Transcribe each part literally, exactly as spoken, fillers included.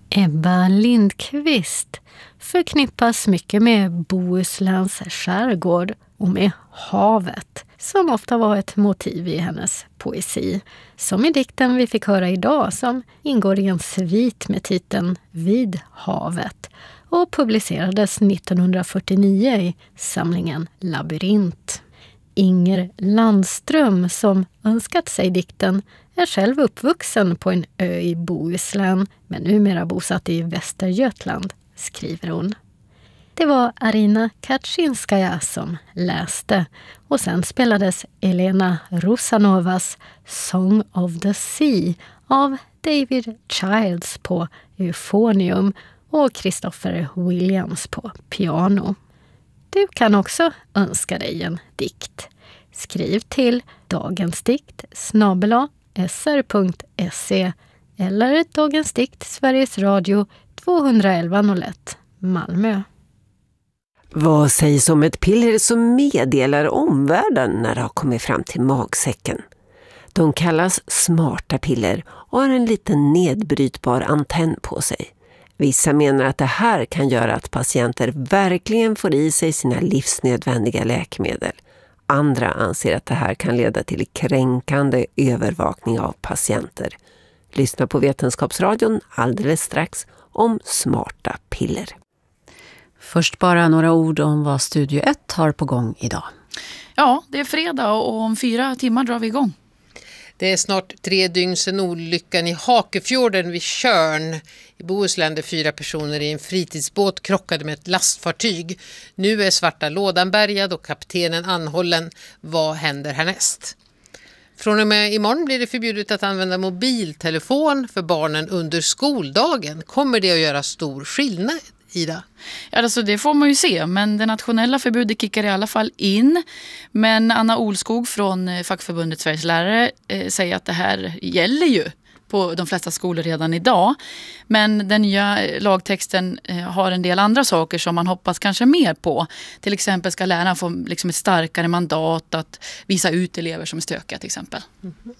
Ebba Lindqvist förknippas mycket med Bohusläns skärgård och med havet, som ofta var ett motiv i hennes poesi. Som i dikten vi fick höra idag, som ingår i en svit med titeln Vid havet och publicerades nittonhundrafyrtionio i samlingen Labyrint. Inger Landström, som önskat sig dikten, är själv uppvuxen på en ö i Bohuslän men numera bosatt i Västergötland, skriver hon. Det var Arina Kaczynskaja som läste och sen spelades Elena Rosanovas Song of the Sea av David Childs på euphonium och Christopher Williams på piano. Du kan också önska dig en dikt. Skriv till dagensdikt snabel-a s r punkt se eller Dagens dikt Sveriges Radio tvåhundraelva noll ett Malmö. Vad sägs om ett piller som meddelar omvärlden när det har kommit fram till magsäcken? De kallas smarta piller och har en liten nedbrytbar antenn på sig. Vissa menar att det här kan göra att patienter verkligen får i sig sina livsnödvändiga läkemedel. Andra anser att det här kan leda till kränkande övervakning av patienter. Lyssna på Vetenskapsradion alldeles strax om smarta piller. Först bara några ord om vad Studio ett har på gång idag. Ja, det är fredag och om fyra timmar drar vi igång. Det är snart tre dygn sedan olyckan i Hakefjorden vid Tjörn i Bohuslän där fyra personer i en fritidsbåt krockade med ett lastfartyg. Nu är svarta lådan bärgad och kaptenen anhållen. Vad händer härnäst? Från och med imorgon blir det förbjudet att använda mobiltelefon för barnen under skoldagen. Kommer det att göra stor skillnad, Ida? Ja, alltså det får man ju se, men det nationella förbudet kickar i alla fall in. Men Anna Olskog från fackförbundet Sveriges lärare eh, säger att det här gäller ju på de flesta skolor redan idag. Men den nya lagtexten eh, har en del andra saker som man hoppas kanske mer på. Till exempel ska lärarna få liksom ett starkare mandat att visa ut elever som är stökiga till exempel. Mm-hmm.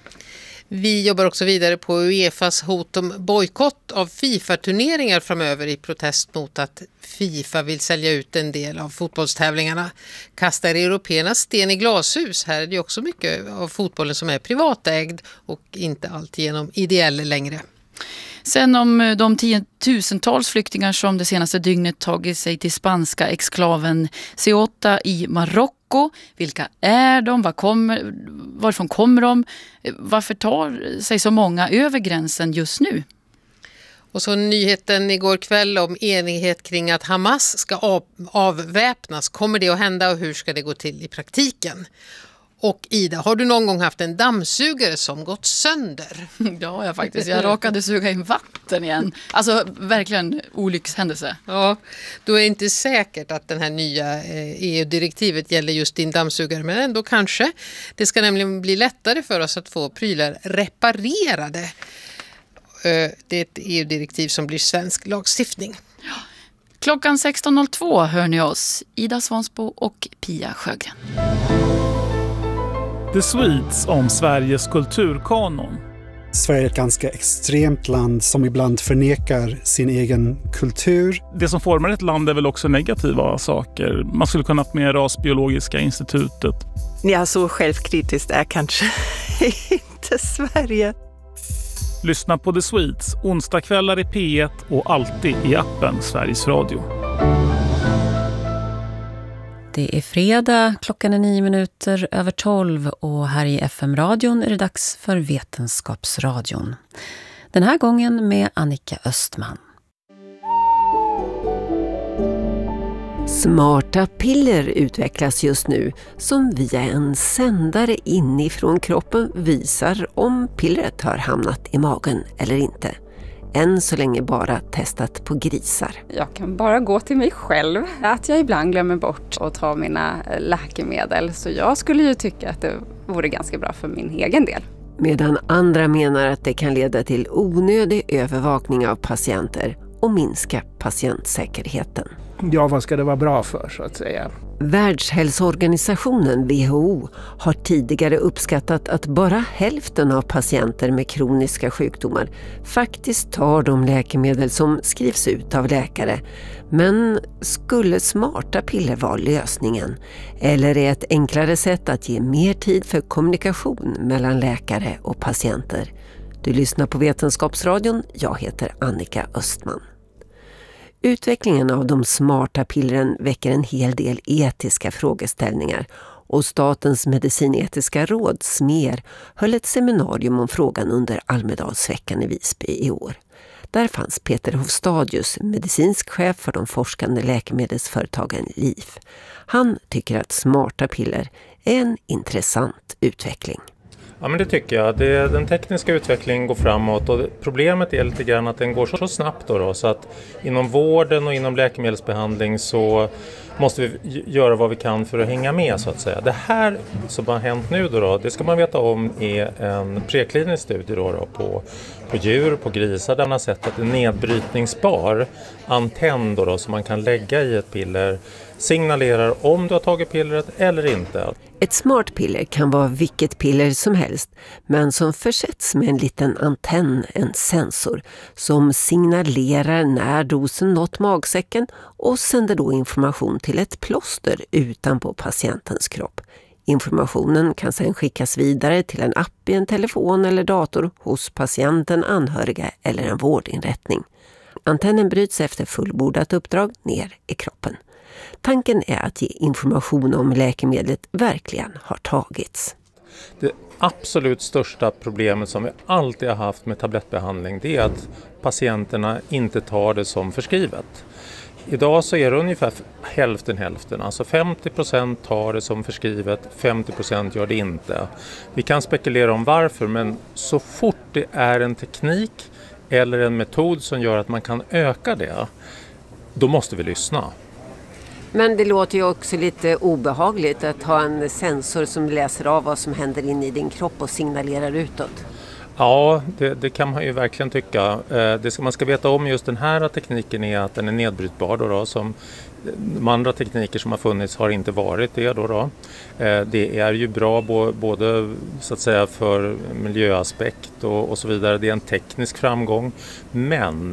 Vi jobbar också vidare på UEFAs hot om bojkott av FIFA-turneringar framöver i protest mot att FIFA vill sälja ut en del av fotbollstävlingarna. Kastar européerna sten i glashus. Här är det också mycket av fotbollen som är privatägd och inte alltigenom ideell längre. Sen om de tiotusentals flyktingar som det senaste dygnet tagit sig till spanska exklaven Ceuta i Marocko. Vilka är de? Var kommer, varifrån kommer de? Varför tar sig så många över gränsen just nu? Och så nyheten igår kväll om enighet kring att Hamas ska av, avväpnas. Kommer det att hända och hur ska det gå till i praktiken? Och Ida, har du någon gång haft en dammsugare som gått sönder? Ja, jag faktiskt. Jag råkade suga in vatten igen. Alltså verkligen olyckshändelse. Ja, då är det inte säkert att den här nya E U-direktivet gäller just din dammsugare, men ändå kanske. Det ska nämligen bli lättare för oss att få prylar reparerade. Det är ett E U-direktiv som blir svensk lagstiftning. Ja. Klockan sexton noll två hör ni oss, Ida Svansbo och Pia Sjögren. The Swedes om Sveriges kulturkanon. Sverige är ett ganska extremt land som ibland förnekar sin egen kultur. Det som formar ett land är väl också negativa saker. Man skulle kunna ha med Rasbiologiska institutet. Ja, så självkritiskt är kanske inte Sverige. Lyssna på The Swedes onsdagskvällar i P ett och alltid i appen Sveriges Radio. Det är fredag, klockan är nio minuter över tolv och här i F M-radion är det dags för Vetenskapsradion. Den här gången med Annika Östman. Smarta piller utvecklas just nu som via en sändare inifrån kroppen visar om pillret har hamnat i magen eller inte. Än så länge bara testat på grisar. Jag kan bara gå till mig själv. Att jag ibland glömmer bort att ta mina läkemedel. Så jag skulle ju tycka att det vore ganska bra för min egen del. Medan andra menar att det kan leda till onödig övervakning av patienter och minska patientsäkerheten. ja, vad ska det vara bra för så att säga. Världshälsoorganisationen W H O har tidigare uppskattat att bara hälften av patienter med kroniska sjukdomar faktiskt tar de läkemedel som skrivs ut av läkare. Men skulle smarta piller vara lösningen? Eller är ett enklare sätt att ge mer tid för kommunikation mellan läkare och patienter? Du lyssnar på Vetenskapsradion. Jag heter Annika Östman. Utvecklingen av de smarta pillren väcker en hel del etiska frågeställningar och Statens medicinetiska råd, S M E R, höll ett seminarium om frågan under Almedalsveckan i Visby i år. Där fanns Peter Hofstadius, medicinsk chef för de forskande läkemedelsföretagen L I F. Han tycker att smarta piller är en intressant utveckling. Ja, men det tycker jag. Det, den tekniska utvecklingen går framåt och problemet är lite grann att den går så, så snabbt då, då så att inom vården och inom läkemedelsbehandling så måste vi göra vad vi kan för att hänga med så att säga. Det här som har hänt nu då, då det ska man veta om är en preklinisk studie då, då på, på djur, på grisar där man har sett att en nedbrytningsbar antenn då, då, som man kan lägga i ett piller signalerar om du har tagit pillret eller inte. Ett smart piller kan vara vilket piller som helst, men som försätts med en liten antenn, en sensor, som signalerar när dosen nått magsäcken och sänder då information till ett plåster utanpå patientens kropp. Informationen kan sedan skickas vidare till en app i en telefon eller dator hos patienten, anhöriga eller en vårdinrättning. Antennen bryts efter fullbordat uppdrag ner i kroppen. Tanken är att ge information om läkemedlet verkligen har tagits. Det absolut största problemet som vi alltid har haft med tablettbehandling det är att patienterna inte tar det som förskrivet. Idag så är det ungefär hälften hälften, alltså femtio procent tar det som förskrivet, femtio procent gör det inte. Vi kan spekulera om varför, men så fort det är en teknik eller en metod som gör att man kan öka det, då måste vi lyssna. Men det låter ju också lite obehagligt att ha en sensor som läser av vad som händer in i din kropp och signalerar utåt. Ja, det, det kan man ju verkligen tycka. Det ska, man ska veta om just den här tekniken är att den är nedbrytbar då, då som de andra tekniker som har funnits har inte varit det då, då. Det är ju bra både så att säga för miljöaspekt och, och så vidare. Det är en teknisk framgång, men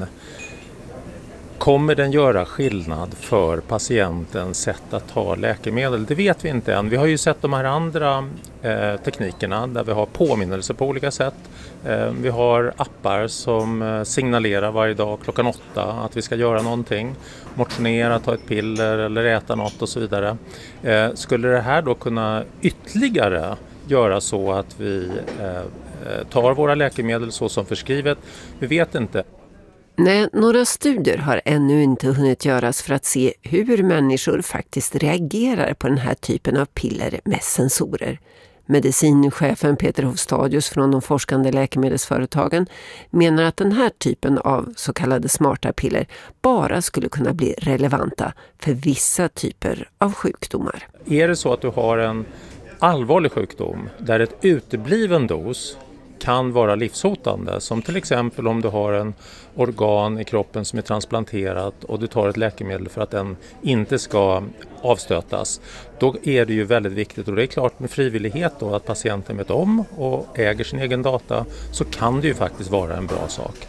kommer den göra skillnad för patientens sätt att ta läkemedel? Det vet vi inte än. Vi har ju sett de här andra eh, teknikerna där vi har påminnelser på olika sätt. Eh, vi har appar som eh, signalerar varje dag klockan åtta att vi ska göra någonting. Motionera, ta ett piller eller äta något och så vidare. Eh, skulle det här då kunna ytterligare göra så att vi eh, tar våra läkemedel så som förskrivet? Vi vet inte. Nej, några studier har ännu inte hunnit göras för att se hur människor faktiskt reagerar på den här typen av piller med sensorer. Medicinchefen Peter Hofstadius från de forskande läkemedelsföretagen menar att den här typen av så kallade smarta piller bara skulle kunna bli relevanta för vissa typer av sjukdomar. Är det så att du har en allvarlig sjukdom där ett utebliven dos kan vara livshotande, som till exempel om du har en organ i kroppen som är transplanterat och du tar ett läkemedel för att den inte ska avstötas, då är det ju väldigt viktigt, och det är klart med frivillighet då att patienten vet om och äger sin egen data, så kan det ju faktiskt vara en bra sak.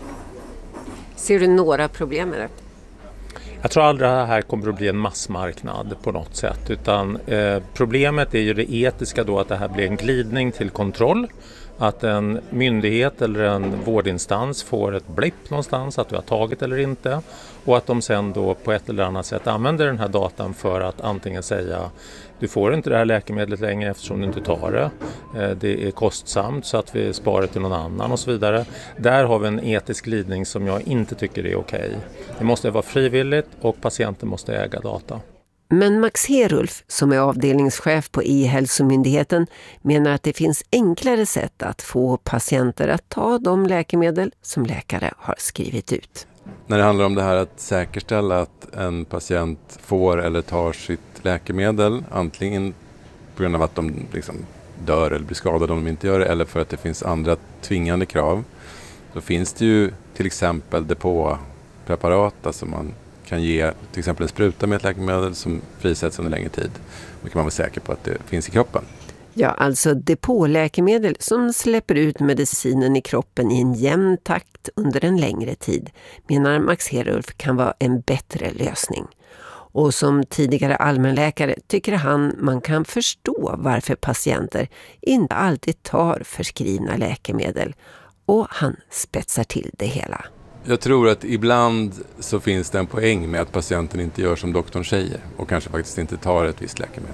Ser du några problem med det? Jag tror aldrig att det här kommer att bli en massmarknad på något sätt, utan eh, problemet är ju det etiska då, att det här blir en glidning till kontroll. Att en myndighet eller en vårdinstans får ett blipp någonstans att du har tagit eller inte, och att de sen då på ett eller annat sätt använder den här datan för att antingen säga du får inte det här läkemedlet längre eftersom du inte tar det, det är kostsamt så att vi sparar till någon annan och så vidare. Där har vi en etisk glidning som jag inte tycker är okej. Det måste vara frivilligt och patienten måste äga data. Men Max Herulf, som är avdelningschef på E-hälsomyndigheten, menar att det finns enklare sätt att få patienter att ta de läkemedel som läkare har skrivit ut. När det handlar om det här att säkerställa att en patient får eller tar sitt läkemedel, antingen på grund av att de liksom dör eller blir skadade om de inte gör det, eller för att det finns andra tvingande krav, då finns det ju till exempel depåpreparat, alltså man kan ge till exempel en spruta med ett läkemedel som frisätts under längre tid. Då kan man vara säker på att det finns i kroppen. Ja, alltså depåläkemedel som släpper ut medicinen i kroppen i en jämn takt under en längre tid, menar Max Herulf kan vara en bättre lösning. Och som tidigare allmänläkare tycker han man kan förstå varför patienter inte alltid tar förskrivna läkemedel. Och han spetsar till det hela. Jag tror att ibland så finns det en poäng med att patienten inte gör som doktorn säger och kanske faktiskt inte tar ett visst läkemedel.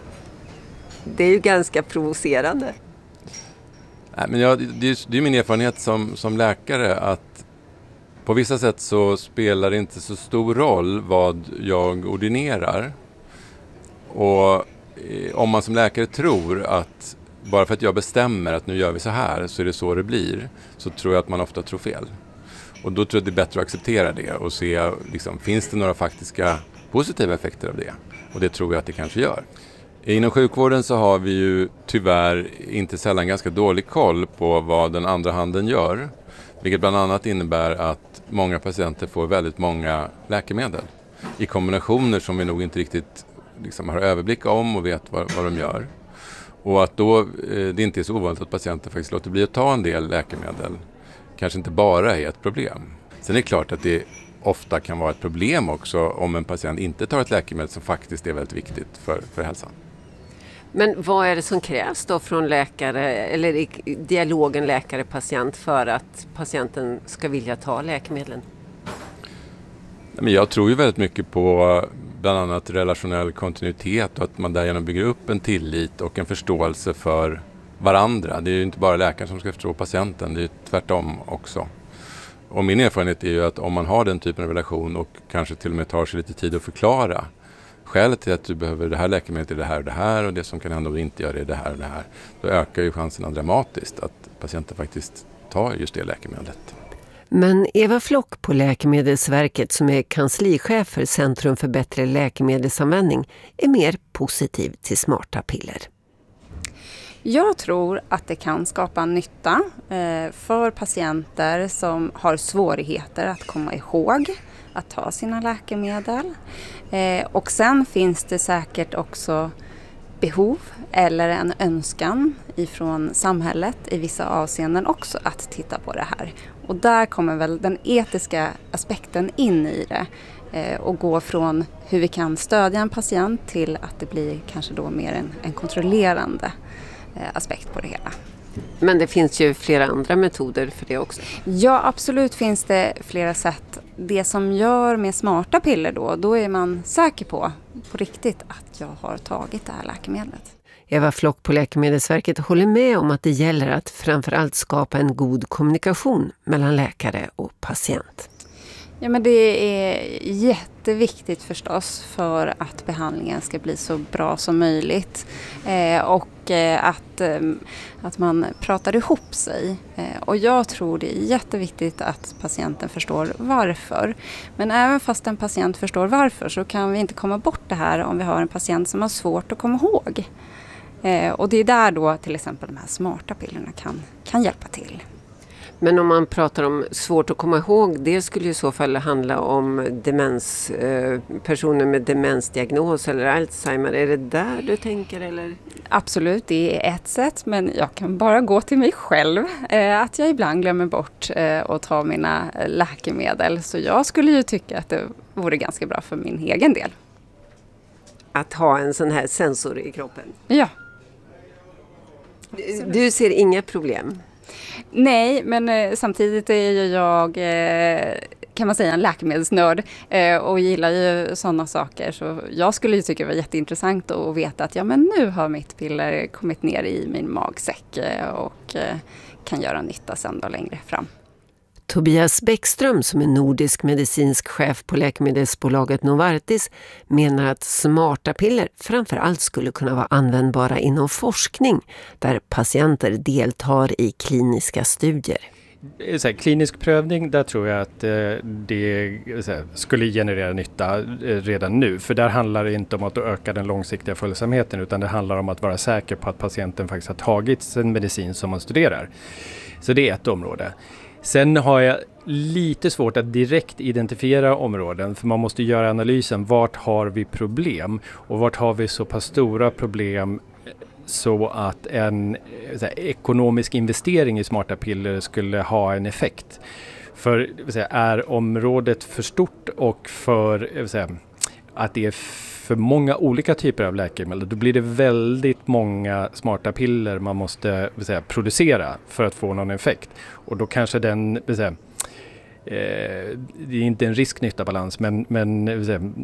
Det är ju ganska provocerande. Nej, men jag, det, är, det är min erfarenhet som, som läkare att på vissa sätt så spelar det inte så stor roll vad jag ordinerar. Och eh, om man som läkare tror att bara för att jag bestämmer att nu gör vi så här så är det så det blir, så tror jag att man ofta tror fel. Och då tror jag att det är bättre att acceptera det och se, liksom, finns det några faktiska positiva effekter av det? Och det tror jag att det kanske gör. Inom sjukvården så har vi ju tyvärr inte sällan ganska dålig koll på vad den andra handen gör. Vilket bland annat innebär att många patienter får väldigt många läkemedel i kombinationer som vi nog inte riktigt liksom, har överblick om och vet vad, vad de gör. Och att då eh, det inte är så ovanligt att patienter faktiskt låter bli att ta en del läkemedel kanske inte bara är ett problem. Sen är det klart att det ofta kan vara ett problem också om en patient inte tar ett läkemedel som faktiskt är väldigt viktigt för, för hälsan. Men vad är det som krävs då från läkare eller i dialogen läkare-patient för att patienten ska vilja ta läkemedlen? Men jag tror ju väldigt mycket på bland annat relationell kontinuitet och att man därigenom bygger upp en tillit och en förståelse för varandra. Det är ju inte bara läkaren som ska förstå patienten, det är ju tvärtom också. Och min erfarenhet är ju att om man har den typen av relation och kanske till och med tar sig lite tid att förklara skälet till att du behöver det här läkemedlet är det här och det här och det som kan hända om du inte gör det är det här och det här. Då ökar ju chanserna dramatiskt att patienten faktiskt tar just det läkemedlet. Men Eva Flock på Läkemedelsverket som är kanslichef för Centrum för bättre läkemedelsanvändning är mer positiv till smarta piller. Jag tror att det kan skapa nytta för patienter som har svårigheter att komma ihåg att ta sina läkemedel. Och sen finns det säkert också behov eller en önskan ifrån samhället i vissa avseenden också att titta på det här. Och där kommer väl den etiska aspekten in i det och gå från hur vi kan stödja en patient till att det blir kanske då mer en, en kontrollerande aspekt på det hela. Men det finns ju flera andra metoder för det också. Ja, absolut finns det flera sätt. Det som gör med smarta piller då, då är man säker på, på riktigt att jag har tagit det här läkemedlet. Eva Flock på Läkemedelsverket håller med om att det gäller att framförallt skapa en god kommunikation mellan läkare och patient. Ja, men det är jätteviktigt förstås för att behandlingen ska bli så bra som möjligt eh, och eh, att, eh, att man pratar ihop sig. Eh, och jag tror det är jätteviktigt att patienten förstår varför. Men även fast en patient förstår varför så kan vi inte komma bort det här om vi har en patient som har svårt att komma ihåg. Eh, och det är där då till exempel de här smarta pillerna kan, kan hjälpa till. Men om man pratar om svårt att komma ihåg, det skulle i så fall handla om demens, eh, personer med demensdiagnos eller Alzheimer. Är det där du tänker? Eller? Absolut, det är ett sätt, men jag kan bara gå till mig själv. Eh, att jag ibland glömmer bort eh, att ta mina läkemedel. Så jag skulle ju tycka att det vore ganska bra för min egen del. Att ha en sån här sensor i kroppen? Ja. Du ser inga problem? Nej, men eh, samtidigt är ju jag, eh, kan man säga, en läkemedelsnörd eh, och gillar ju sådana saker. Så jag skulle ju tycka det var jätteintressant att veta att ja, men nu har mitt piller kommit ner i min magsäck eh, och eh, kan göra nytta sen då längre fram. Tobias Bäckström som är nordisk medicinsk chef på läkemedelsbolaget Novartis menar att smarta piller framförallt skulle kunna vara användbara inom forskning där patienter deltar i kliniska studier. Så här, klinisk prövning, där tror jag att eh, det så här, skulle generera nytta eh, redan nu. För där handlar det inte om att öka den långsiktiga följsamheten utan det handlar om att vara säker på att patienten faktiskt har tagit en medicin som man studerar. Så det är ett område. Sen har jag lite svårt att direkt identifiera områden, för man måste göra analysen. Vart har vi problem och vart har vi så pass stora problem så att en så här, ekonomisk investering i smarta piller skulle ha en effekt. För så här, är området för stort och för så här, att det är för många olika typer av läkemedel, då blir det väldigt många smarta piller man måste så här, producera för att få någon effekt. Och då kanske den så här, eh, det är inte en risk-nytta-balans, men, men så här,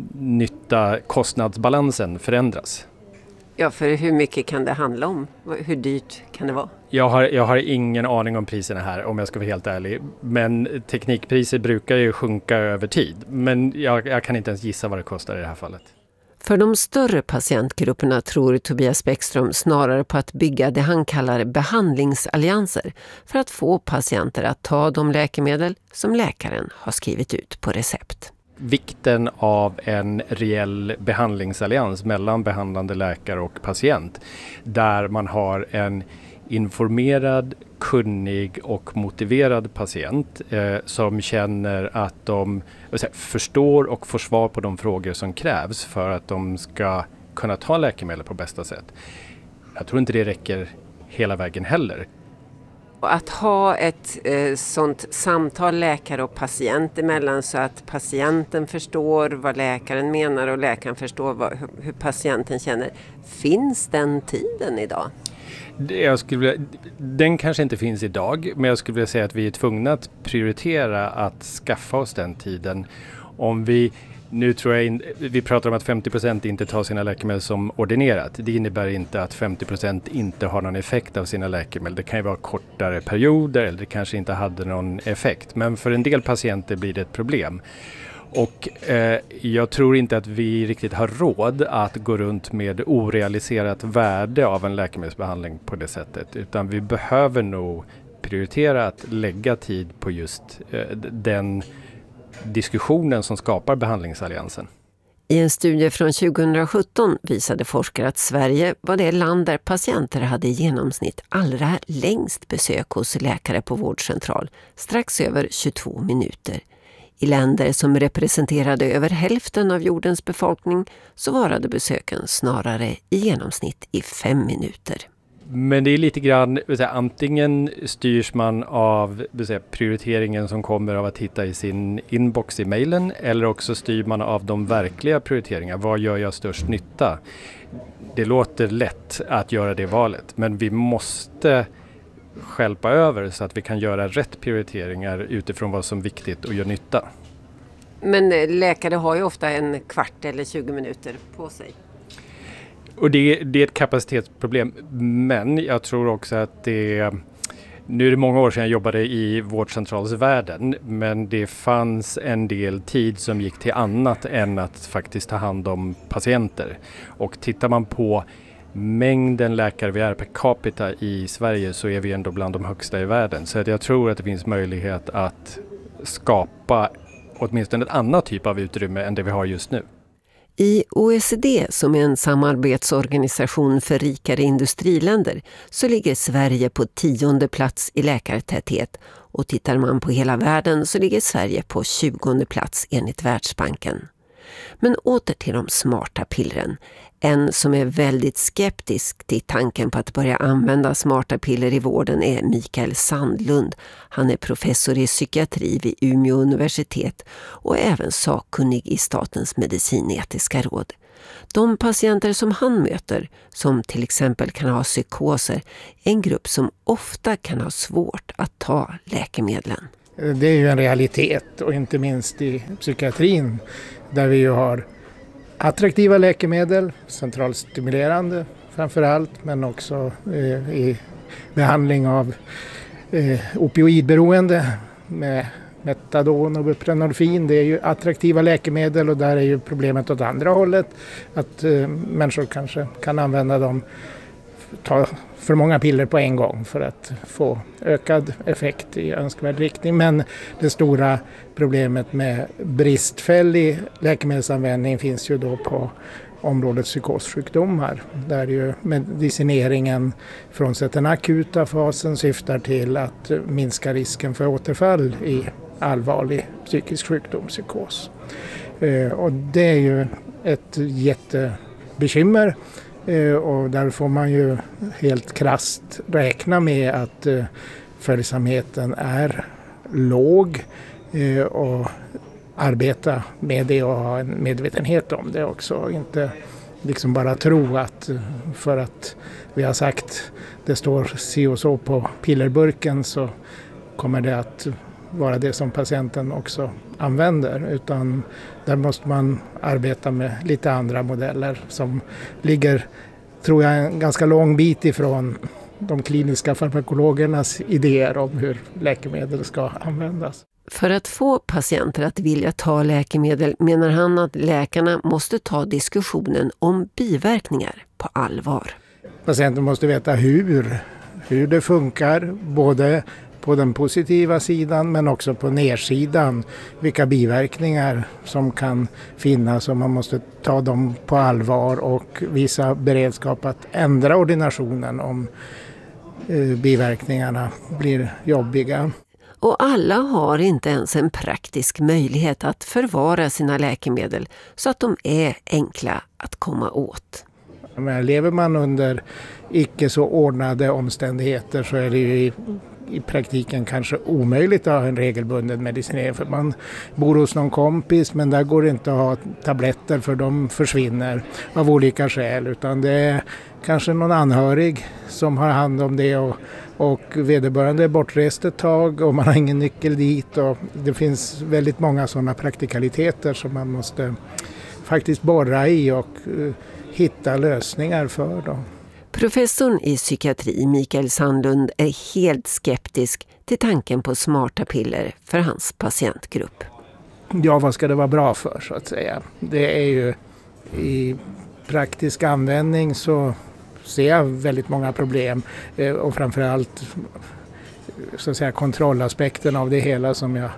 nytta-kostnadsbalansen förändras. Ja, för hur mycket kan det handla om? Hur dyrt kan det vara? Jag har, jag har ingen aning om priserna här, om jag ska vara helt ärlig. Men teknikpriser brukar ju sjunka över tid. Men jag, jag kan inte ens gissa vad det kostar i det här fallet. För de större patientgrupperna tror Tobias Bäckström snarare på att bygga det han kallar behandlingsallianser för att få patienter att ta de läkemedel som läkaren har skrivit ut på recept. Vikten av en reell behandlingsallians mellan behandlande läkare och patient, där man har en informerad, kunnig och motiverad patient eh, som känner att de säga, förstår och får svar på de frågor som krävs för att de ska kunna ta läkemedel på bästa sätt. Jag tror inte det räcker hela vägen heller. Att ha ett eh, sånt samtal läkare och patient emellan så att patienten förstår vad läkaren menar och läkaren förstår vad, hur, hur patienten känner. Finns den tiden idag? Det, jag skulle vilja, den kanske inte finns idag, men jag skulle vilja säga att vi är tvungna att prioritera att skaffa oss den tiden. Om vi Nu tror jag in, vi pratar om att femtio procent inte tar sina läkemedel som ordinerat. Det innebär inte att femtio procent inte har någon effekt av sina läkemedel. Det kan ju vara kortare perioder eller det kanske inte hade någon effekt. Men för en del patienter blir det ett problem. Och eh, jag tror inte att vi riktigt har råd att gå runt med orealiserat värde av en läkemedelsbehandling på det sättet. Utan vi behöver nog prioritera att lägga tid på just eh, den diskussionen som skapar behandlingsalliansen. I en studie från tjugohundrasjutton visade forskare att Sverige var det land där patienter hade i genomsnitt allra längst besök hos läkare på vårdcentral, strax över tjugotvå minuter. I länder som representerade över hälften av jordens befolkning så varade besöken snarare i genomsnitt i fem minuter. Men det är lite grann, säga, antingen styrs man av säga, prioriteringen som kommer av att hitta i sin inbox i mejlen, eller också styr man av de verkliga prioriteringarna. Vad gör jag störst nytta? Det låter lätt att göra det valet, men vi måste skälpa över så att vi kan göra rätt prioriteringar utifrån vad som är viktigt och gör nytta. Men läkare har ju ofta en kvart eller tjugo minuter på sig. Och det, det är ett kapacitetsproblem, men jag tror också att det, nu är det många år sedan jag jobbade i vårdcentralsvärlden, men det fanns en del tid som gick till annat än att faktiskt ta hand om patienter. Och tittar man på mängden läkare vi är per capita i Sverige så är vi ändå bland de högsta i världen. Så att jag tror att det finns möjlighet att skapa åtminstone ett annat typ av utrymme än det vi har just nu. I O E C D, som är en samarbetsorganisation för rikare industriländer, så ligger Sverige på tionde plats i läkartäthet, och tittar man på hela världen så ligger Sverige på tjugonde plats enligt Världsbanken. Men åter till de smarta pillren. En som är väldigt skeptisk till tanken på att börja använda smarta piller i vården är Mikael Sandlund. Han är professor i psykiatri vid Umeå universitet och även sakkunnig i Statens medicinetiska råd. De patienter som han möter, som till exempel kan ha psykoser, är en grupp som ofta kan ha svårt att ta läkemedlen. Det är ju en realitet, och inte minst i psykiatrin där vi ju har attraktiva läkemedel, centralstimulerande framförallt, men också eh, i behandling av eh, opioidberoende med metadon och buprenorfin. Det är ju attraktiva läkemedel, och där är ju problemet åt andra hållet, att eh, människor kanske kan använda dem, ta för många piller på en gång för att få ökad effekt i önskvärd riktning. Men det stora problemet med bristfällig läkemedelsanvändning finns ju då på området psykossjukdomar, där ju medicineringen frånsett den akuta fasen syftar till att minska risken för återfall i allvarlig psykisk sjukdom, psykos. Och det är ju ett jättebekymmer, och där får man ju helt krasst räkna med att följsamheten är låg och arbeta med det och ha en medvetenhet om det också. Inte liksom bara tro att för att vi har sagt det står si och så på pillerburken så kommer det att vara det som patienten också använder, utan där måste man arbeta med lite andra modeller som ligger, tror jag, en ganska lång bit ifrån de kliniska farmakologernas idéer om hur läkemedel ska användas. För att få patienter att vilja ta läkemedel menar han att läkarna måste ta diskussionen om biverkningar på allvar. Patienten måste veta hur, hur det funkar, både på den positiva sidan men också på nedsidan, vilka biverkningar som kan finnas, och man måste ta dem på allvar och visa beredskap att ändra ordinationen om eh, biverkningarna blir jobbiga. Och alla har inte ens en praktisk möjlighet att förvara sina läkemedel så att de är enkla att komma åt. Men lever man under icke så ordnade omständigheter så är det ju i, i praktiken kanske omöjligt att ha en regelbunden medicinering. För man bor hos någon kompis, men där går det inte att ha tabletter för de försvinner av olika skäl. Utan det är kanske någon anhörig som har hand om det, och, och vederbörande är bortrest ett tag och man har ingen nyckel dit. Och det finns väldigt många sådana praktikaliteter som man måste faktiskt borra i och uh, hitta lösningar för dem. Professorn i psykiatri Mikael Sandlund är helt skeptisk till tanken på smarta piller för hans patientgrupp. Ja, vad ska det vara bra för, så att säga? Det är ju i praktisk användning så ser jag väldigt många problem, och framförallt så att säga kontrollaspekten av det hela som jag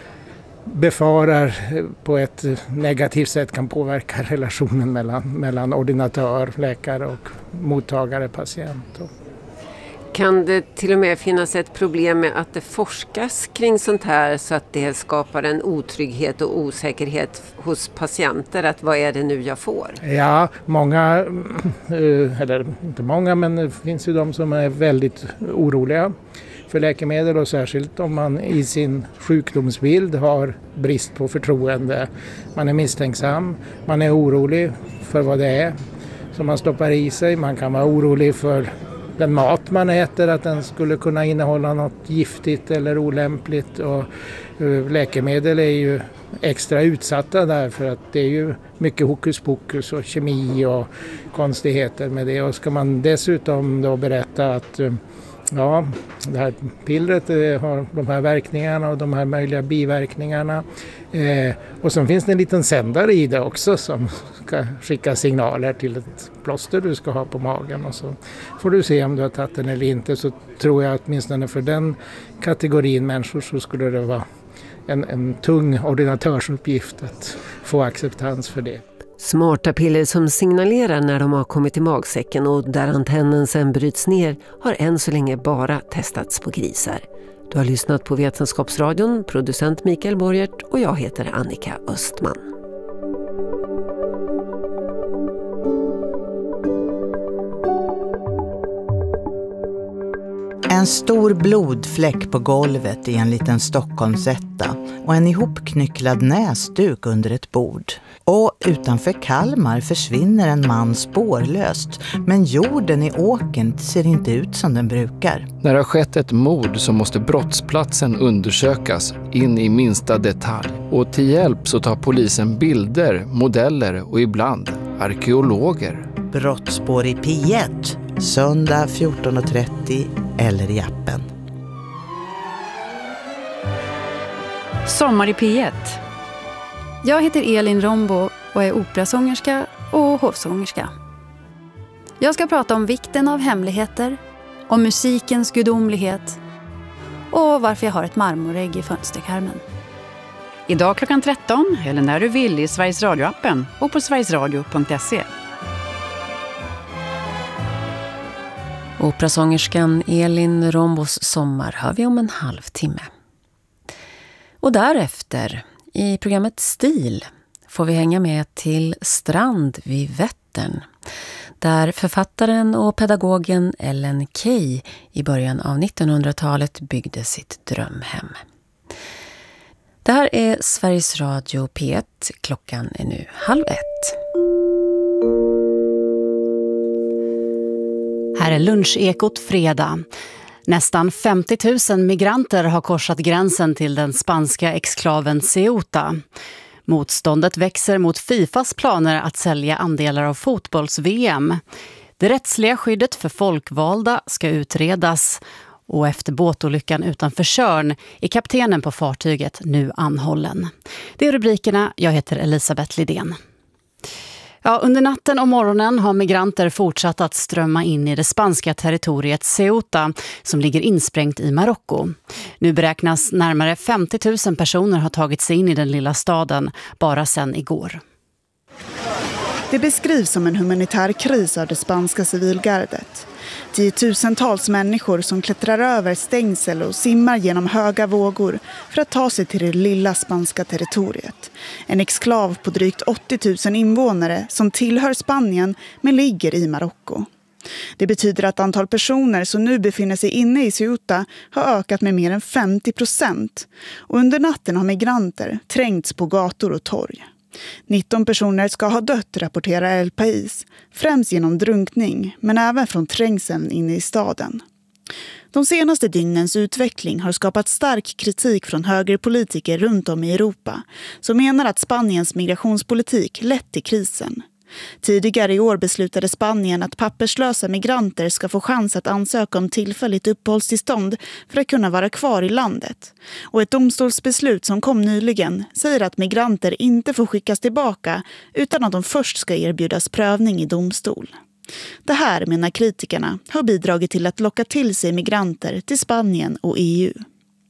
befarar på ett negativt sätt kan påverka relationen mellan, mellan ordinatör, läkare och mottagare, patient. Kan det till och med finnas ett problem med att det forskas kring sånt här så att det skapar en otrygghet och osäkerhet hos patienter, att vad är det nu jag får? Ja, många, eller inte många, men det finns ju de som är väldigt oroliga för läkemedel, och särskilt om man i sin sjukdomsbild har brist på förtroende. Man är misstänksam, man är orolig för vad det är som man stoppar i sig. Man kan vara orolig för den mat man äter, att den skulle kunna innehålla något giftigt eller olämpligt. Och läkemedel är ju extra utsatta där, för att det är ju mycket hokus pokus och kemi och konstigheter med det. Och ska man dessutom då berätta att ja, det här pillret har de här verkningarna och de här möjliga biverkningarna. Eh, och sen finns det en liten sändare i det också som ska skicka signaler till ett plåster du ska ha på magen. Och så får du se om du har tagit den eller inte. Så tror jag att åtminstone för den kategorin människor så skulle det vara en, en tung ordinatörsuppgift att få acceptans för det. Smarta piller som signalerar när de har kommit i magsäcken och där antennen sen bryts ner har än så länge bara testats på grisar. Du har lyssnat på Vetenskapsradion, producent Mikael Borgert, och jag heter Annika Östman. En stor blodfläck på golvet i en liten Stockholmsetta och en ihopknycklad näsduk under ett bord. Och utanför Kalmar försvinner en man spårlöst, men jorden i åkern ser inte ut som den brukar. När det har skett ett mord så måste brottsplatsen undersökas in i minsta detalj. Och till hjälp så tar polisen bilder, modeller och ibland arkeologer. Brottspår i P ett, söndag fjorton trettio eller i appen. Sommar i P ett. Jag heter Elin Rombo och är operasångerska och hovsångerska. Jag ska prata om vikten av hemligheter, om musikens gudomlighet och varför jag har ett marmorägg i fönsterkarmen. Idag klockan tretton eller när du vill i Sveriges Radio-appen och på sverigesradio punkt se. Operasångerskan Elin Rombos sommar hör vi om en halvtimme. Och därefter, i programmet Stil, får vi hänga med till Strand vid Vättern, där författaren och pedagogen Ellen Key i början av nittonhundratalet byggde sitt drömhem. Det här är Sveriges Radio P ett. Klockan är nu halv ett. Här är lunchekot fredag. Nästan femtio tusen migranter har korsat gränsen till den spanska exklaven Ceuta. Motståndet växer mot Fifas planer att sälja andelar av fotbolls-V M. Det rättsliga skyddet för folkvalda ska utredas. Och efter båtolyckan utanför Tjörn är kaptenen på fartyget nu anhållen. Det är rubrikerna. Jag heter Elisabeth Lidén. Ja, under natten och morgonen har migranter fortsatt att strömma in i det spanska territoriet Ceuta som ligger insprängt i Marocko. Nu beräknas närmare femtio tusen personer ha tagit sig in i den lilla staden bara sedan igår. Det beskrivs som en humanitär kris av det spanska civilgardet. Tiotusentals människor som klättrar över stängsel och simmar genom höga vågor för att ta sig till det lilla spanska territoriet. En exklav på drygt åttio tusen invånare som tillhör Spanien men ligger i Marocko. Det betyder att antal personer som nu befinner sig inne i Ceuta har ökat med mer än femtio procent. Och under natten har migranter trängts på gator och torg. nitton personer ska ha dött, rapporterar El País, främst genom drunkning men även från trängseln inne i staden. De senaste dygnens utveckling har skapat stark kritik från högerpolitiker runt om i Europa som menar att Spaniens migrationspolitik lett till krisen. Tidigare i år beslutade Spanien att papperslösa migranter ska få chans att ansöka om tillfälligt uppehållstillstånd för att kunna vara kvar i landet. Och ett domstolsbeslut som kom nyligen säger att migranter inte får skickas tillbaka utan att de först ska erbjudas prövning i domstol. Det här, menar kritikerna, har bidragit till att locka till sig migranter till Spanien och E U.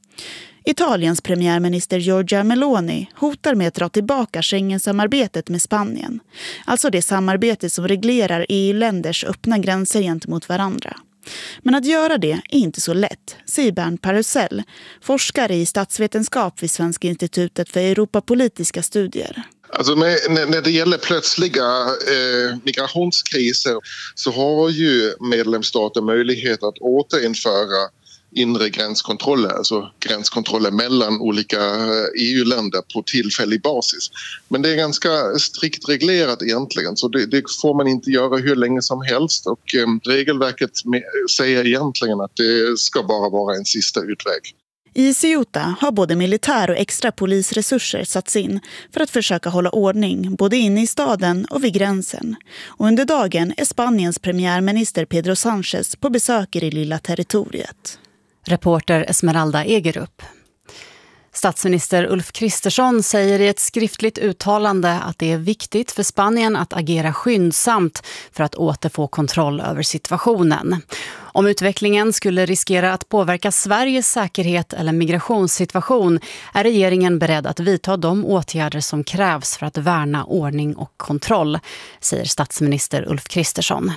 Italiens premiärminister Giorgia Meloni hotar med att dra tillbaka Schengen-samarbetet med Spanien. Alltså det samarbete som reglerar E U-länders öppna gränser gentemot varandra. Men att göra det är inte så lätt, säger Bernt Parusell, forskare i statsvetenskap vid Svenska institutet för Europapolitiska studier. Alltså med, när det gäller plötsliga eh, migrationskriser så har ju medlemsstater möjlighet att återinföra inre gränskontroller, alltså gränskontroller mellan olika E U-länder på tillfällig basis. Men det är ganska strikt reglerat egentligen, så det, det får man inte göra hur länge som helst. Och eh, regelverket med, säger egentligen att det ska bara vara en sista utväg. I Ceuta har både militär och extra polisresurser satts in för att försöka hålla ordning både inne i staden och vid gränsen. Och under dagen är Spaniens premiärminister Pedro Sánchez på besök i det lilla territoriet. Reporter Esmeralda Egerup. Statsminister Ulf Kristersson säger i ett skriftligt uttalande att det är viktigt för Spanien att agera skyndsamt för att återfå kontroll över situationen. Om utvecklingen skulle riskera att påverka Sveriges säkerhet eller migrationssituation är regeringen beredd att vidta de åtgärder som krävs för att värna ordning och kontroll, säger statsminister Ulf Kristersson.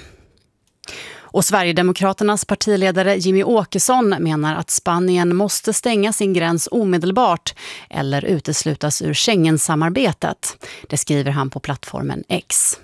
Och Sverigedemokraternas partiledare Jimmy Åkesson menar att Spanien måste stänga sin gräns omedelbart eller uteslutas ur Schengen-samarbetet. Det skriver han på plattformen X.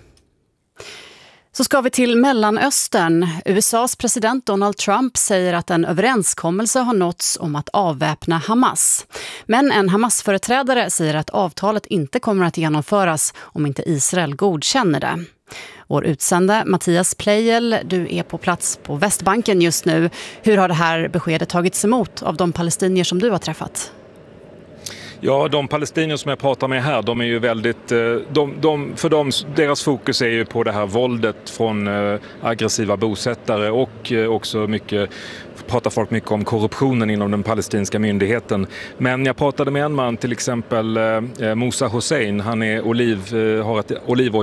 Så ska vi till Mellanöstern. U S A:s president Donald Trump säger att en överenskommelse har nåtts om att avväpna Hamas. Men en Hamas-företrädare säger att avtalet inte kommer att genomföras om inte Israel godkänner det. Vår utsände Mattias Pleijel, du är på plats på Västbanken just nu. Hur har det här beskedet tagits emot av de palestinier som du har träffat? Ja, de palestinier som jag pratar med här, de är ju väldigt, de, de, för dem, deras fokus är ju på det här våldet från aggressiva bosättare och också mycket, pratar folk mycket om korruptionen inom den palestinska myndigheten. Men jag pratade med en man, till exempel Musa Hussein, han är oliv, har ett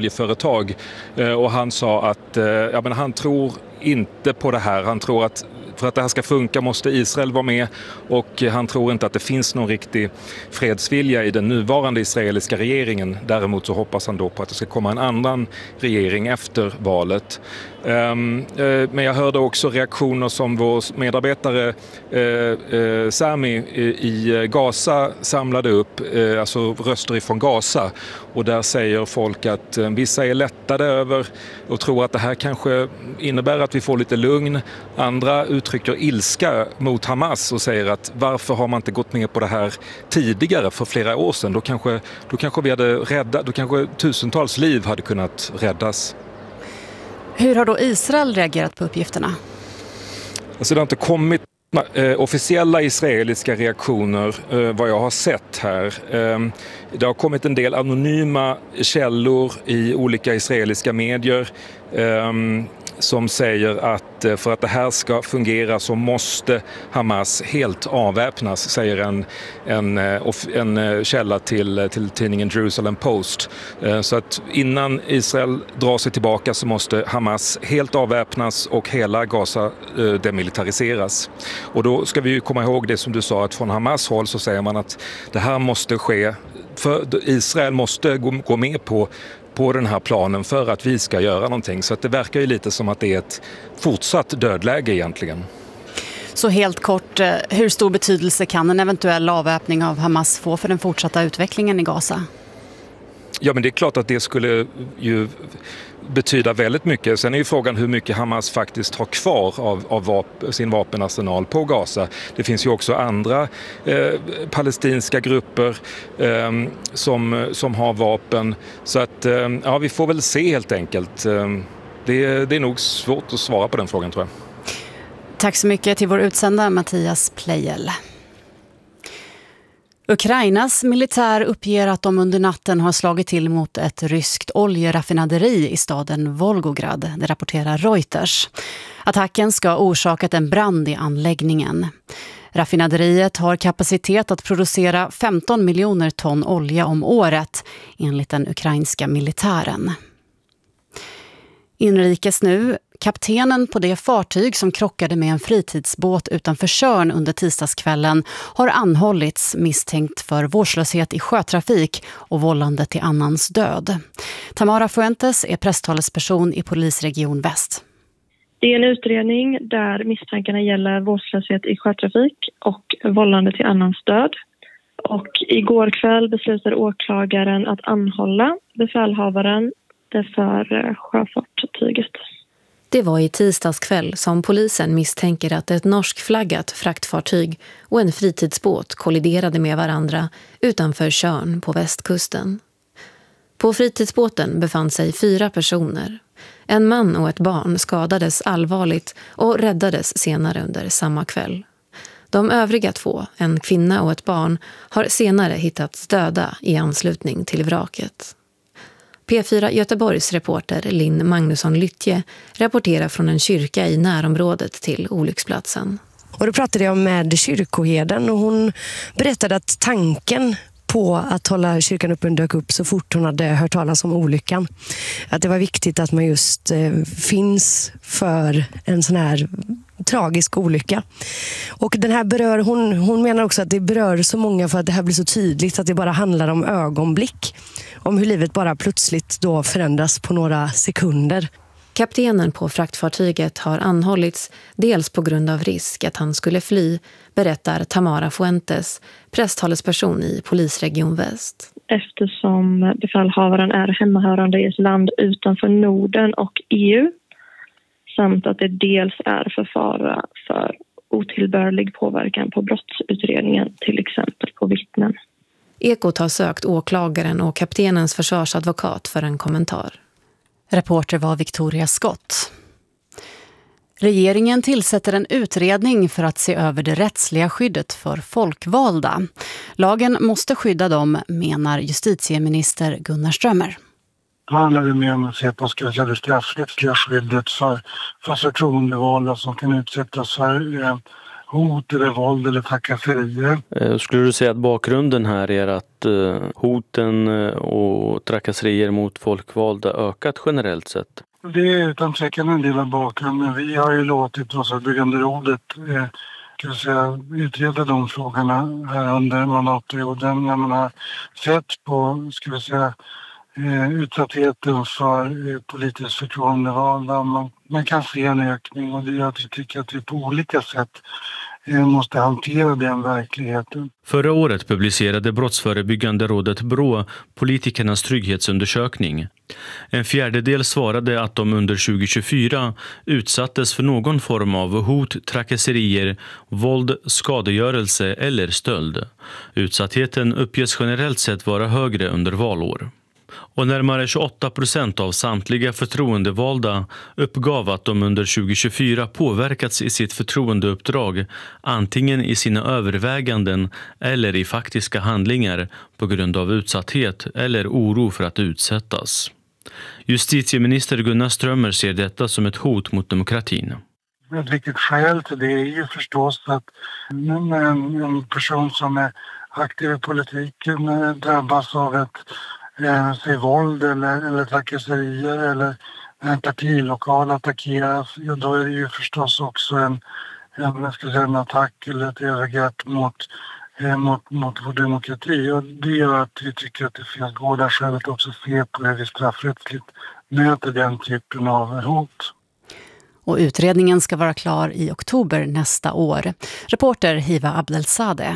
olivoljeföretag och han sa att ja, men han tror inte på det här, han tror att för att det här ska funka måste Israel vara med, och han tror inte att det finns någon riktig fredsvilja i den nuvarande israeliska regeringen. Däremot så hoppas han då på att det ska komma en annan regering efter valet. Um, uh, men jag hörde också reaktioner som vår medarbetare uh, uh, Sami i, i Gaza samlade upp, uh, alltså röster ifrån Gaza, och där säger folk att uh, vissa är lättade över och tror att det här kanske innebär att vi får lite lugn. Andra uttrycker ilska mot Hamas och säger att varför har man inte gått med på det här tidigare för flera år sedan? Då kanske, då kanske vi hade räddat, då kanske tusentals liv hade kunnat räddas. Hur har då Israel reagerat på uppgifterna? Alltså det har inte kommit eh, officiella israeliska reaktioner eh, vad jag har sett här. Eh, det har kommit en del anonyma källor i olika israeliska medier eh, som säger att eh, för att det här ska fungera så måste Hamas helt avväpnas, säger en, en, en, en källa till, till tidningen Jerusalem Post. Eh, så att innan Israel drar sig tillbaka så måste Hamas helt avväpnas och hela Gaza eh, demilitariseras. Och då ska vi ju komma ihåg det som du sa, att från Hamas håll så säger man att det här måste ske, för Israel måste gå, gå med på på den här planen för att vi ska göra någonting. Så att det verkar ju lite som att det är ett fortsatt dödläge egentligen. Så helt kort, hur stor betydelse kan en eventuell avväpning av Hamas få för den fortsatta utvecklingen i Gaza? Ja, men det är klart att det skulle ju betyda väldigt mycket. Sen är ju frågan hur mycket Hamas faktiskt har kvar av, av vap- sin vapenarsenal på Gaza. Det finns ju också andra eh, palestinska grupper eh, som, som har vapen. Så att eh, ja, vi får väl se helt enkelt. Eh, det, det är nog svårt att svara på den frågan, tror jag. Tack så mycket till vår utsända Mattias Plejel. Ukrainas militär uppger att de under natten har slagit till mot ett ryskt oljeraffinaderi i staden Volgograd, det rapporterar Reuters. Attacken ska ha orsakat en brand i anläggningen. Raffinaderiet har kapacitet att producera femton miljoner ton olja om året, enligt den ukrainska militären. Inrikes nu. Kaptenen på det fartyg som krockade med en fritidsbåt utanför Tjörn under tisdagskvällen har anhållits misstänkt för vårdslöshet i sjötrafik och vållande till annans död. Tamara Fuentes är presstalesperson i Polisregion Väst. Det är en utredning där misstankarna gäller vårdslöshet i sjötrafik och vållande till annans död. Och igår kväll beslutade åklagaren att anhålla befälhavaren för sjöfartyget. Det var i tisdagskväll som polisen misstänker att ett norskflaggat fraktfartyg och en fritidsbåt kolliderade med varandra utanför Tjörn på västkusten. På fritidsbåten befann sig fyra personer. En man och ett barn skadades allvarligt och räddades senare under samma kväll. De övriga två, en kvinna och ett barn, har senare hittats döda i anslutning till vraket. P fyra Göteborgs reporter Linn Magnusson-Lyttje rapporterar från en kyrka i närområdet till olycksplatsen. Och då pratade jag med kyrkoherden och hon berättade att tanken på att hålla kyrkan öppen dök upp så fort hon hade hört talas om olyckan. Att det var viktigt att man just eh, finns för en sån här tragisk olycka. Och den här berör, hon, hon menar också att det berör så många för att det här blir så tydligt att det bara handlar om ögonblick. Om hur livet bara plötsligt då förändras på några sekunder. Kaptenen på fraktfartyget har anhållits dels på grund av risk att han skulle fly, berättar Tamara Fuentes, presstalesperson i Polisregion Väst. Eftersom befälhavaren är hemmahörande i ett land utanför Norden och E U, samt att det dels är för fara för otillbörlig påverkan på brottsutredningen, till exempel på vittnen. Ekot har sökt åklagaren och kaptenens försvarsadvokat för en kommentar. Reporter var Victoria Scott. Regeringen tillsätter en utredning för att se över det rättsliga skyddet för folkvalda. Lagen måste skydda dem, menar justitieminister Gunnar Strömmer. Det handlar det mer om att se på ska säga, det straffrättsliga skyddet för, för förtroendevalda som kan utsättas för eh, hot eller våld eller trakasserier. Eh, skulle du säga att bakgrunden här är att eh, hoten och trakasserier mot folkvalda ökat generellt sett? Det är utan tvekan en del av bakgrunden. Vi har ju låtit Brottsförebyggande rådet eh, ska säga, utreda de frågorna här under mandatperioden när man har sett på ska vi säga, eh, utsattheten för eh, politiskt förtroendevalda. Man, man kan se en ökning och det gör att vi tycker att vi på olika sätt måste hantera den verkligheten. Förra året publicerade Brottsförebyggande rådet Brå politikernas trygghetsundersökning. En fjärdedel svarade att de under tjugo tjugofyra utsattes för någon form av hot, trakasserier, våld, skadegörelse eller stöld. Utsattheten uppges generellt sett vara högre under valår. Och närmare tjugoåtta procent av samtliga förtroendevalda uppgav att de under tjugo tjugofyra påverkats i sitt förtroendeuppdrag, antingen i sina överväganden eller i faktiska handlingar på grund av utsatthet eller oro för att utsättas. Justitieminister Gunnar Strömmer ser detta som ett hot mot demokratin. Ett viktigt skäl till det är ju förstås att en, en person som är aktiv i politiken drabbas av ett Eh, sig våld eller, eller trakasserier eller en partilokal attackeras, ja, då är det ju förstås också en, en, ska säga, en attack eller ett övergrepp mot, eh, mot, mot vår demokrati. Och det gör att vi tycker att det finns goda skäl att också se på hur vi straffrättsligt möter den typen av hot. Och utredningen ska vara klar i oktober nästa år. Reporter Hiva Abdelsadeh.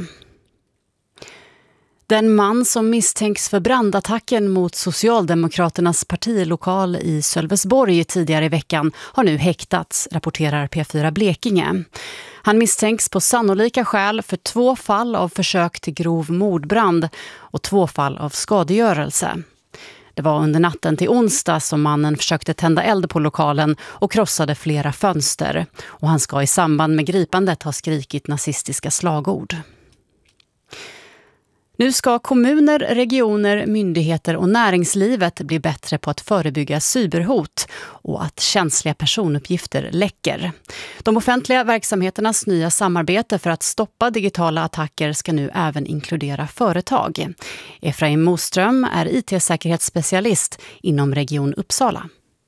Den man som misstänks för brandattacken mot Socialdemokraternas partilokal i Sölvesborg tidigare i veckan har nu häktats, rapporterar P fyra Blekinge. Han misstänks på sannolika skäl för två fall av försök till grov mordbrand och två fall av skadegörelse. Det var under natten till onsdag som mannen försökte tända eld på lokalen och krossade flera fönster. Och han ska i samband med gripandet ha skrikit nazistiska slagord. Nu ska kommuner, regioner, myndigheter och näringslivet bli bättre på att förebygga cyberhot och att känsliga personuppgifter läcker. De offentliga verksamheternas nya samarbete för att stoppa digitala attacker ska nu även inkludera företag. Efraim Moström är I T-säkerhetsspecialist inom Region Uppsala.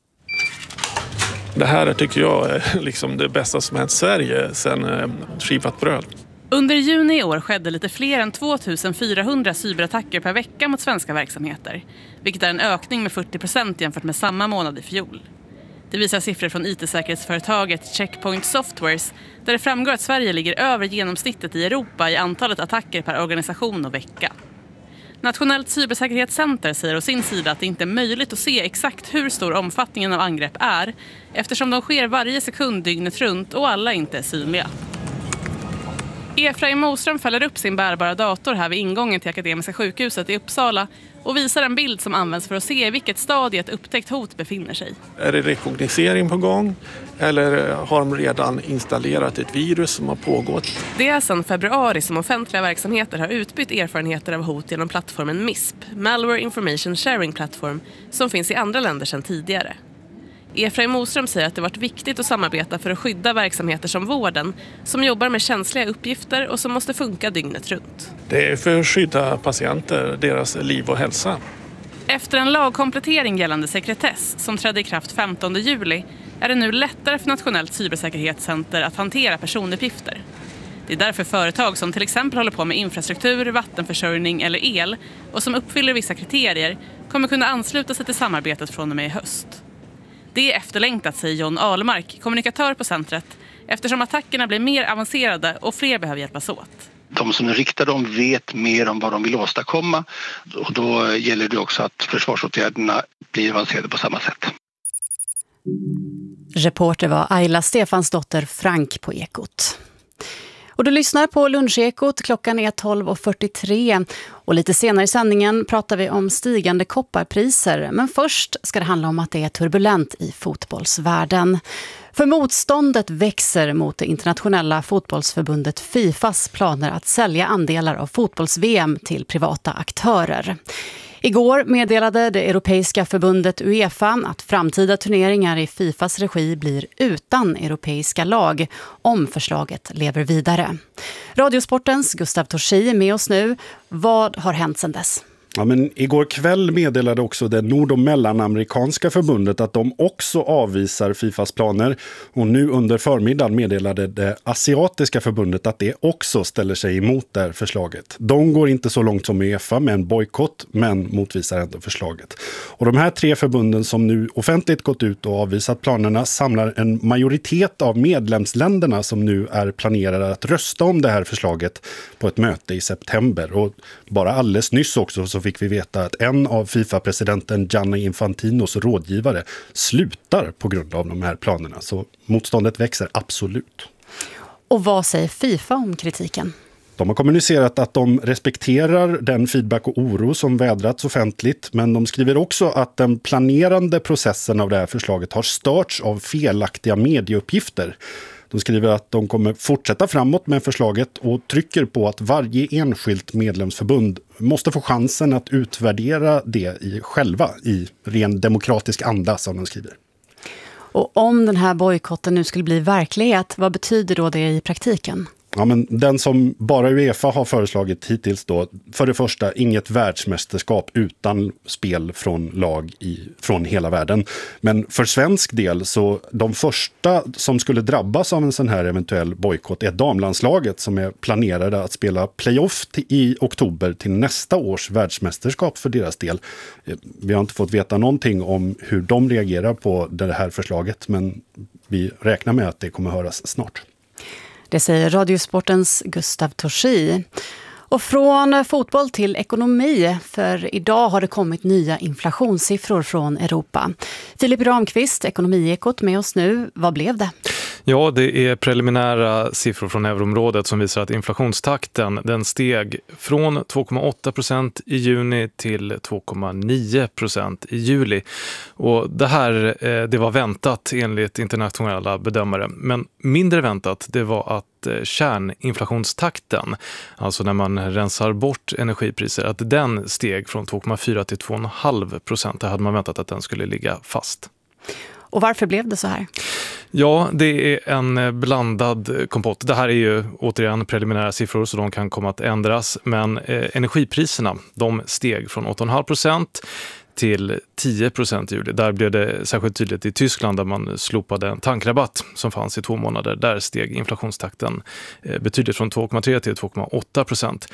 Det här tycker jag är liksom det bästa som hänt Sverige sedan skivat bröd. Under juni i år skedde lite fler än två tusen fyrahundra cyberattacker per vecka mot svenska verksamheter, vilket är en ökning med fyrtio procent jämfört med samma månad i fjol. Det visar siffror från I T-säkerhetsföretaget Checkpoint Softwares, där det framgår att Sverige ligger över genomsnittet i Europa i antalet attacker per organisation och vecka. Nationellt cybersäkerhetscenter säger å sin sida att det inte är möjligt att se exakt hur stor omfattningen av angrepp är, eftersom de sker varje sekund dygnet runt och alla inte är synliga. Efraim Moström fäller upp sin bärbara dator här vid ingången till Akademiska sjukhuset i Uppsala och visar en bild som används för att se i vilket stadie ett upptäckt hot befinner sig. Är det rekognosering på gång eller har de redan installerat ett virus som har pågått? Det är sedan februari som offentliga verksamheter har utbytt erfarenheter av hot genom plattformen M I S P, Malware Information Sharing Platform, som finns i andra länder sedan tidigare. Efraim Moström säger att det varit viktigt att samarbeta för att skydda verksamheter som vården, som jobbar med känsliga uppgifter och som måste funka dygnet runt. Det är för att skydda patienter, deras liv och hälsa. Efter en lagkomplettering gällande sekretess som trädde i kraft femtonde juli är det nu lättare för Nationellt cybersäkerhetscenter att hantera personuppgifter. Det är därför företag som till exempel håller på med infrastruktur, vattenförsörjning eller el och som uppfyller vissa kriterier kommer kunna ansluta sig till samarbetet från och med i höst. Det är efterlängtat, säger John Ahlmark, kommunikatör på centret, eftersom attackerna blir mer avancerade och fler behöver hjälpas åt. De som riktar dem vet mer om vad de vill åstadkomma och då gäller det också att försvarsåtgärderna blir avancerade på samma sätt. Reporter var Ayla Stefansdotter Frank på Ekot. Och du lyssnar på Lunchekot, klockan är tolv och fyrtiotre och lite senare i sändningen pratar vi om stigande kopparpriser. Men först ska det handla om att det är turbulent i fotbollsvärlden. För motståndet växer mot det internationella fotbollsförbundet FIFAs planer att sälja andelar av fotbolls-V M till privata aktörer. Igår meddelade det europeiska förbundet UEFA att framtida turneringar i FIFAs regi blir utan europeiska lag om förslaget lever vidare. Radiosportens Gustav Torsi är med oss nu. Vad har hänt sedan dess? Ja, men igår kväll meddelade också det nord- och mellanamerikanska förbundet att de också avvisar Fifas planer. Och nu under förmiddagen meddelade det asiatiska förbundet att det också ställer sig emot det här förslaget. De går inte så långt som UEFA med en bojkott, men motvisar ändå förslaget. Och de här tre förbunden som nu offentligt gått ut och avvisat planerna samlar en majoritet av medlemsländerna som nu är planerade att rösta om det här förslaget på ett möte i september. Och bara alldeles nyss också så fick vi veta att en av FIFA-presidenten Gianni Infantinos rådgivare slutar på grund av de här planerna. Så motståndet växer absolut. Och vad säger FIFA om kritiken? De har kommunicerat att de respekterar den feedback och oro som vädrats offentligt, men de skriver också att den planerande processen av det här förslaget har störts av felaktiga medieuppgifter. De skriver att de kommer fortsätta framåt med förslaget och trycker på att varje enskilt medlemsförbund måste få chansen att utvärdera det i själva i ren demokratisk anda, som de skriver. Och om den här bojkotten nu skulle bli verklighet, vad betyder då det i praktiken? Ja, men den som bara UEFA har föreslagit hittills då, för det första inget världsmästerskap utan spel från lag i, från hela världen. Men för svensk del så de första som skulle drabbas av en sån här eventuell bojkott är damlandslaget som är planerade att spela playoff t- i oktober till nästa års världsmästerskap för deras del. Vi har inte fått veta någonting om hur de reagerar på det här förslaget, men vi räknar med att det kommer höras snart. Det säger Radiosportens Gustav Torsi. Och från fotboll till ekonomi, för idag har det kommit nya inflationssiffror från Europa. Filip Ramqvist, Ekonomiekot med oss nu. Vad blev det? Ja, det är preliminära siffror från euroområdet som visar att inflationstakten den steg från två komma åtta procent i juni till två komma nio procent i juli. Och det här det var väntat enligt internationella bedömare. Men mindre väntat det var att kärninflationstakten, alltså när man rensar bort energipriser, att den steg från två komma fyra till två komma fem procent. Det hade man väntat att den skulle ligga fast. Och varför blev det så här? Ja, det är en blandad kompott. Det här är ju återigen preliminära siffror så de kan komma att ändras. Men eh, energipriserna, de steg från åtta komma fem procent till tio procent i juli. Där blev det särskilt tydligt i Tyskland där man slopade en tankrabatt som fanns i två månader. Där steg inflationstakten eh, betydligt från två komma tre till två komma åtta procent.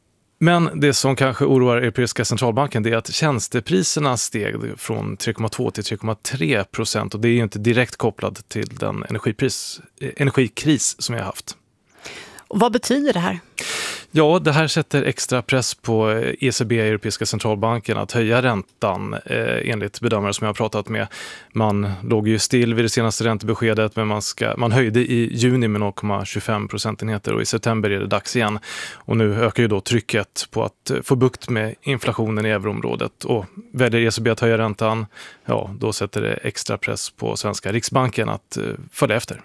Men det som kanske oroar Europeiska centralbanken är att tjänstepriserna steg från tre komma två till tre komma tre procent och det är ju inte direkt kopplat till den energipris, energikris som vi har haft. Och vad betyder det här? Ja, det här sätter extra press på E C B, Europeiska centralbanken, att höja räntan eh, enligt bedömare som jag har pratat med. Man låg ju still vid det senaste räntebeskedet men man, ska, man höjde i juni med noll komma tjugofem procentenheter och i september är det dags igen. Och nu ökar ju då trycket på att få bukt med inflationen i euroområdet. Och väljer E C B att höja räntan, ja då sätter det extra press på svenska Riksbanken att eh, följa efter.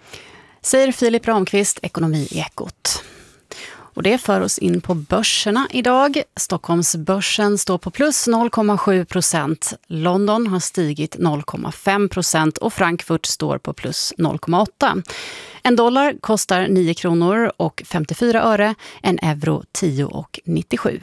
Säger Filip Ramqvist, Ekonomiekot. Och det för oss in på börserna idag. Stockholmsbörsen står på plus noll komma sju procent. London har stigit noll komma fem procent och Frankfurt står på plus noll komma åtta. En dollar kostar nio kronor och femtiofyra öre, en euro tio och nittiosju.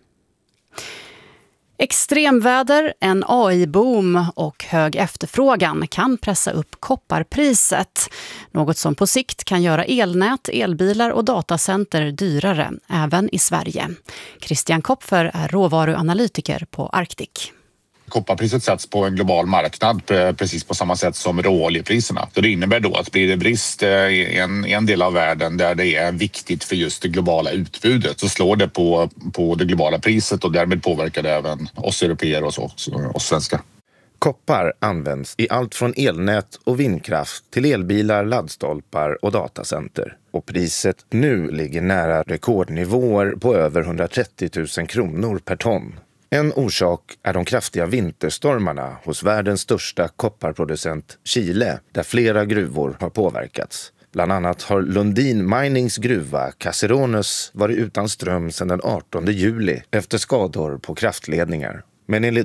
Extremväder, en A I-boom och hög efterfrågan kan pressa upp kopparpriset. Något som på sikt kan göra elnät, elbilar och datacenter dyrare, även i Sverige. Christian Kopfer är råvaruanalytiker på Arctic. Kopparpriset sätts på en global marknad precis på samma sätt som råoljepriserna. Så det innebär då att blir det brist i en, en del av världen där det är viktigt för just det globala utbudet så slår det på, på det globala priset och därmed påverkar det även oss europeer och så, oss svenskar. Koppar används i allt från elnät och vindkraft till elbilar, laddstolpar och datacenter. Och priset nu ligger nära rekordnivåer på över hundratrettio tusen kronor per ton. En orsak är de kraftiga vinterstormarna hos världens största kopparproducent Chile, där flera gruvor har påverkats. Bland annat har Lundin Minings gruva Caserones varit utan ström sedan den artonde juli efter skador på kraftledningar. Men enligt